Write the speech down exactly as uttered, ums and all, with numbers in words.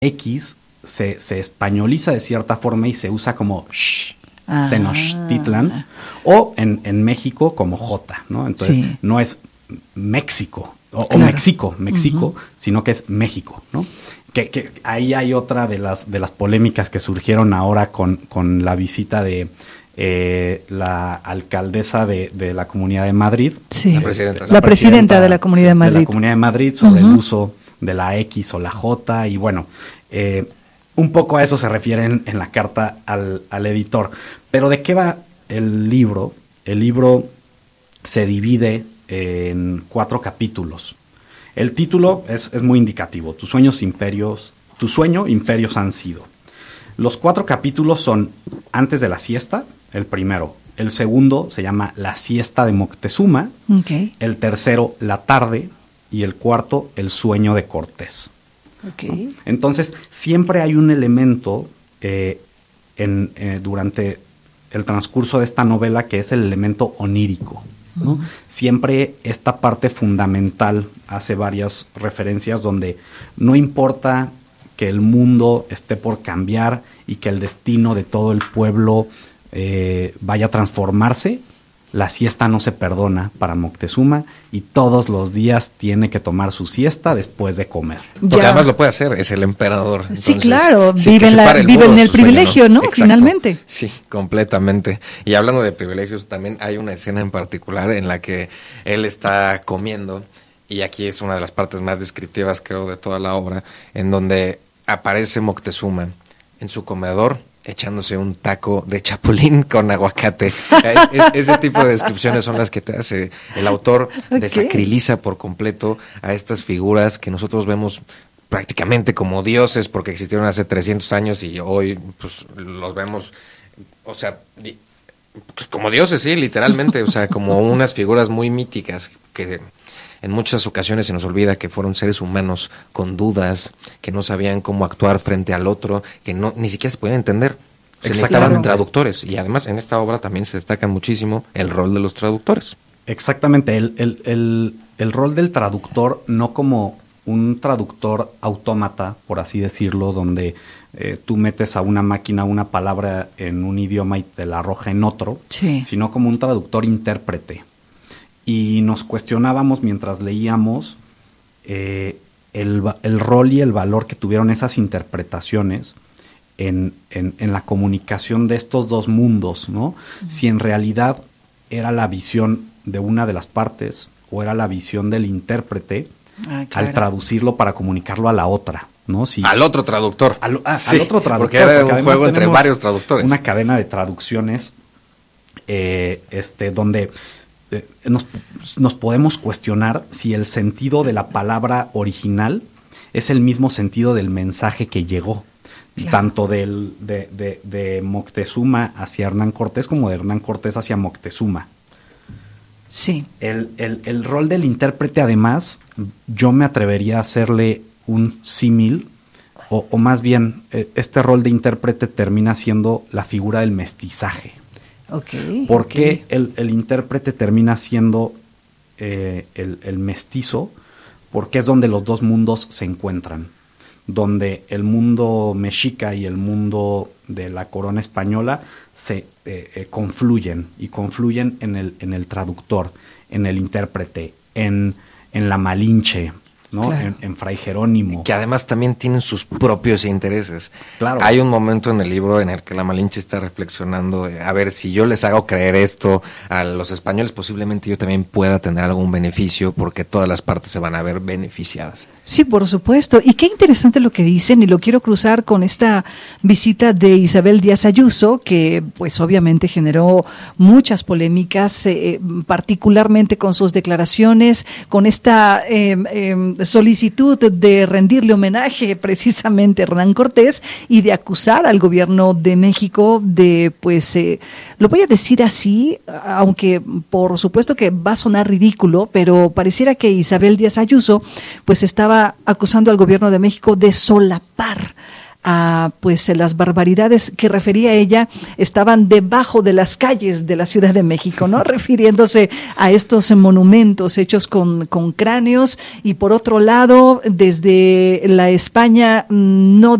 X se, se españoliza de cierta forma y se usa como sh, ah, Tenochtitlan, o en, en México como J, ¿no? Entonces sí. no es México o, claro. o México, México, uh-huh. sino que es México, ¿no? Que, que ahí hay otra de las de las polémicas que surgieron ahora con, con la visita de eh, la alcaldesa de, de la Comunidad de Madrid. Sí. La presidenta. La, la presidenta de la Comunidad de Madrid. De la Comunidad de Madrid sobre uh-huh. el uso de la X o la J, y bueno, eh, un poco a eso se refieren en la carta al, al editor. Pero ¿de qué va el libro? El libro se divide en cuatro capítulos. El título es, es muy indicativo. Tus sueños imperios, tu sueño imperios han sido. Los cuatro capítulos son antes de la siesta, el primero. El segundo se llama La siesta de Moctezuma. Okay. El tercero, La tarde. Y el cuarto, El sueño de Cortés. Okay. ¿No? Entonces, siempre hay un elemento eh, en, eh, durante el transcurso de esta novela que es el elemento onírico, ¿no? Uh-huh. Siempre esta parte fundamental hace varias referencias donde no importa que el mundo esté por cambiar y que el destino de todo el pueblo eh, vaya a transformarse, la siesta no se perdona para Moctezuma y todos los días tiene que tomar su siesta después de comer. Porque ya. además lo puede hacer, es el emperador. Entonces, sí, claro, sí, vive, en, la, el vive en el privilegio, sueño, ¿no? ¿no? Finalmente. Sí, completamente. Y hablando de privilegios, también hay una escena en particular en la que él está comiendo, y aquí es una de las partes más descriptivas, creo, de toda la obra, en donde aparece Moctezuma en su comedor, echándose un taco de chapulín con aguacate. Es, es, ese tipo de descripciones son las que te hace el autor. Okay. Desacriliza por completo a estas figuras que nosotros vemos prácticamente como dioses porque existieron hace trescientos años y hoy pues los vemos, o sea, pues, como dioses, sí, literalmente, o sea, como unas figuras muy míticas que en muchas ocasiones se nos olvida que fueron seres humanos con dudas, que no sabían cómo actuar frente al otro, que no ni siquiera se podían entender. Se necesitaban traductores, y además en esta obra también se destaca muchísimo el rol de los traductores. Exactamente, el, el, el, el rol del traductor, no como un traductor autómata, por así decirlo, donde eh, tú metes a una máquina una palabra en un idioma y te la arroja en otro, sí. sino como un traductor intérprete. Y nos cuestionábamos mientras leíamos eh, el, el rol y el valor que tuvieron esas interpretaciones en, en, en la comunicación de estos dos mundos, ¿no? Uh-huh. Si en realidad era la visión de una de las partes o era la visión del intérprete ah, claro. al traducirlo para comunicarlo a la otra, ¿no? Si, al otro traductor. Al, a, sí, al otro traductor. Porque era porque un juego entre varios traductores. Una cadena de traducciones eh, este, donde... Nos, nos podemos cuestionar si el sentido de la palabra original es el mismo sentido del mensaje que llegó, claro. tanto del, de, de, de Moctezuma hacia Hernán Cortés como de Hernán Cortés hacia Moctezuma. Sí. El, el, el rol del intérprete, además, yo me atrevería a hacerle un símil, o, o más bien, este rol de intérprete termina siendo la figura del mestizaje. Okay, ¿Por qué okay. el, el intérprete termina siendo eh, el, el mestizo? Porque es donde los dos mundos se encuentran, donde el mundo mexica y el mundo de la corona española se eh, eh, confluyen, y confluyen en el, en el traductor, en el intérprete, en, en la Malinche, ¿no? Claro. En, en Fray Jerónimo. Que además también tienen sus propios intereses. Claro. Hay un momento en el libro en el que la Malinche está reflexionando de, a ver, si yo les hago creer esto a los españoles, posiblemente yo también pueda tener algún beneficio porque todas las partes se van a ver beneficiadas. Sí, por supuesto. Y qué interesante lo que dicen, y lo quiero cruzar con esta visita de Isabel Díaz Ayuso, que pues obviamente generó muchas polémicas, eh, particularmente con sus declaraciones, con esta eh, eh, solicitud de rendirle homenaje precisamente a Hernán Cortés y de acusar al gobierno de México de, pues, eh, lo voy a decir así, aunque por supuesto que va a sonar ridículo, pero pareciera que Isabel Díaz Ayuso pues estaba acusando al gobierno de México de solapar a pues las barbaridades que refería ella estaban debajo de las calles de la Ciudad de México, ¿no? Refiriéndose a estos monumentos hechos con, con cráneos, y por otro lado, desde la España no